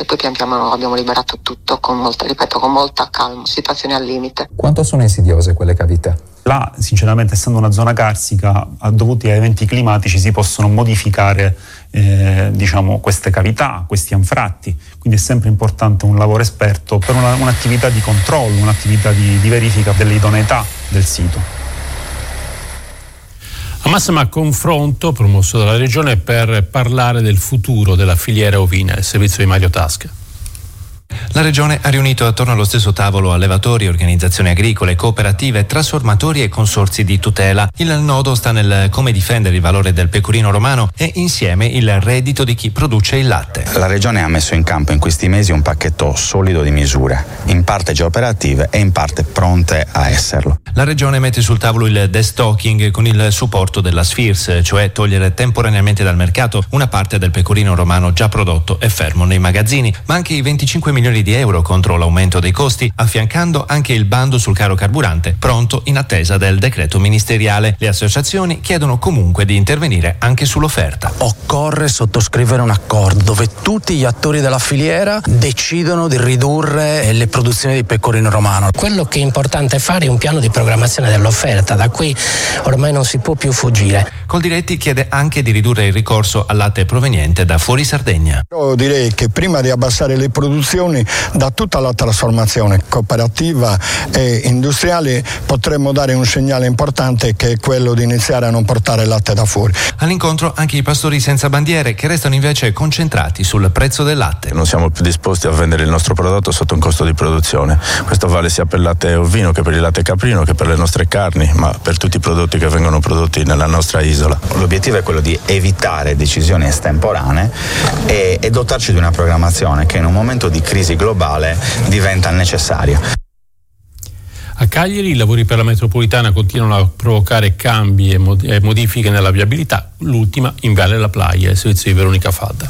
e poi pian piano abbiamo liberato tutto con molta calma, situazioni al limite. Quanto sono insidiose quelle cavità? Là, sinceramente, essendo una zona carsica, dovuti a eventi climatici si possono modificare queste cavità, questi anfratti, quindi è sempre importante un lavoro esperto per un'attività di controllo, un'attività di verifica dell'idoneità del sito. A massima confronto promosso dalla Regione per parlare del futuro della filiera ovina, il servizio di Mario Tasca. La Regione ha riunito attorno allo stesso tavolo allevatori, organizzazioni agricole, cooperative, trasformatori e consorzi di tutela. Il nodo sta nel come difendere il valore del pecorino romano e insieme il reddito di chi produce il latte. La Regione ha messo in campo in questi mesi un pacchetto solido di misure, in parte già operative e in parte pronte a esserlo. La Regione mette sul tavolo il destocking con il supporto della SFIRS, cioè togliere temporaneamente dal mercato una parte del pecorino romano già prodotto e fermo nei magazzini, ma anche i 25 milioni di euro contro l'aumento dei costi, affiancando anche il bando sul caro carburante, pronto in attesa del decreto ministeriale. Le associazioni chiedono comunque di intervenire anche sull'offerta. Occorre sottoscrivere un accordo dove tutti gli attori della filiera decidono di ridurre le produzioni di pecorino romano. Quello che è importante fare è un piano di programmazione dell'offerta, da qui ormai non si può più fuggire. Coldiretti chiede anche di ridurre il ricorso al latte proveniente da fuori Sardegna. Io direi che prima di abbassare le produzioni da tutta la trasformazione cooperativa e industriale potremmo dare un segnale importante, che è quello di iniziare a non portare latte da fuori. All'incontro anche i pastori senza bandiere, che restano invece concentrati sul prezzo del latte. Non siamo più disposti a vendere il nostro prodotto sotto un costo di produzione. Questo vale sia per il latte ovino che per il latte caprino che per le nostre carni, ma per tutti i prodotti che vengono prodotti nella nostra isola. L'obiettivo è quello di evitare decisioni estemporanee e dotarci di una programmazione che in un momento di crisi globale diventa necessaria. A Cagliari i lavori per la metropolitana continuano a provocare cambi e modifiche nella viabilità, l'ultima in Viale La Playa, il servizio di Veronica Fadda.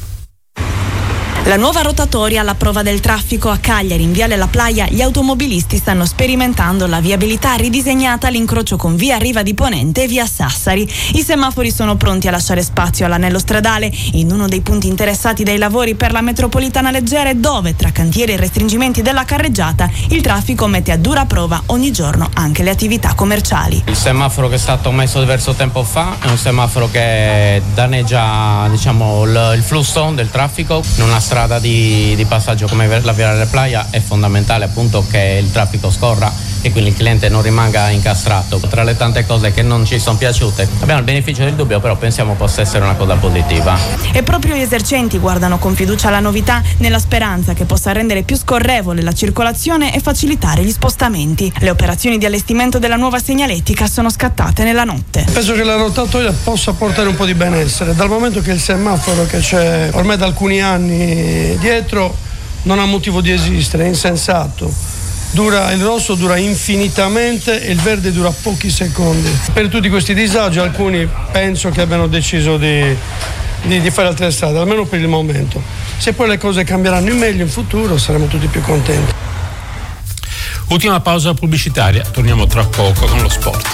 La nuova rotatoria alla prova del traffico a Cagliari, in Viale La Playa, gli automobilisti stanno sperimentando la viabilità ridisegnata all'incrocio con via Riva di Ponente e via Sassari. I semafori sono pronti a lasciare spazio all'anello stradale in uno dei punti interessati dai lavori per la metropolitana leggere, dove tra cantieri e restringimenti della carreggiata il traffico mette a dura prova ogni giorno anche le attività commerciali. Il semaforo che è stato messo diverso tempo fa è un semaforo che danneggia il flusso del traffico in una strada di passaggio come la Via della Playa. È fondamentale appunto che il traffico scorra e quindi il cliente non rimanga incastrato. Tra le tante cose che non ci sono piaciute abbiamo il beneficio del dubbio, però pensiamo possa essere una cosa positiva. E proprio gli esercenti guardano con fiducia la novità, nella speranza che possa rendere più scorrevole la circolazione e facilitare gli spostamenti. Le operazioni di allestimento della nuova segnaletica sono scattate nella notte. Penso che la rotatoria possa portare un po' di benessere, dal momento che il semaforo che c'è ormai da alcuni anni dietro non ha motivo di esistere, è insensato. Il rosso dura infinitamente e il verde dura pochi secondi. Per tutti questi disagi alcuni penso che abbiano deciso di fare altre strade, almeno per il momento. Se poi le cose cambieranno in meglio in futuro saremo tutti più contenti. Ultima pausa pubblicitaria, torniamo tra poco con lo sport.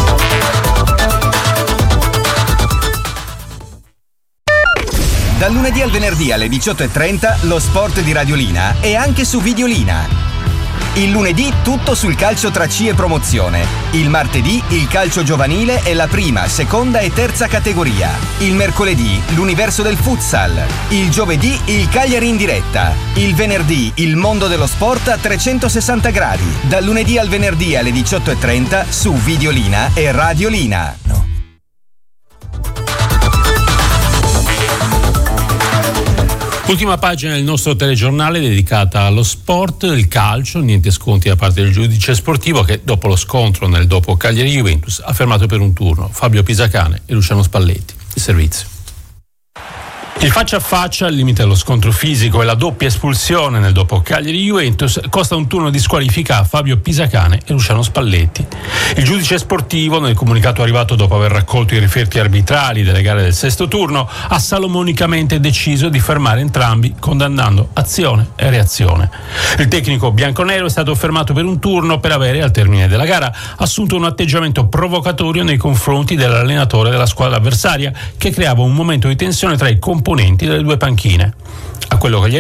Dal lunedì al venerdì alle 18:30 lo sport di Radiolina e anche su Videolina. Il lunedì tutto sul calcio tra C e promozione. Il martedì il calcio giovanile e la prima, seconda e terza categoria. Il mercoledì l'universo del futsal. Il giovedì il Cagliari in diretta. Il venerdì il mondo dello sport a 360 gradi. Dal lunedì al venerdì alle 18:30 su Videolina e Radiolina. Ultima pagina del nostro telegiornale dedicata allo sport, il calcio, niente sconti da parte del giudice sportivo che dopo lo scontro nel dopo Cagliari-Juventus ha fermato per un turno Fabio Pisacane e Luciano Spalletti. Il servizio. Il faccia a faccia, al limite dello scontro fisico e la doppia espulsione nel dopo Cagliari-Juventus costa un turno di squalifica a Fabio Pisacane e Luciano Spalletti. Il giudice sportivo, nel comunicato arrivato dopo aver raccolto i referti arbitrali delle gare del sesto turno, ha salomonicamente deciso di fermare entrambi, condannando azione e reazione. Il tecnico bianconero è stato fermato per un turno per avere, al termine della gara, assunto un atteggiamento provocatorio nei confronti dell'allenatore della squadra avversaria, che creava un momento di tensione tra i componenti delle due panchine. A quello che gli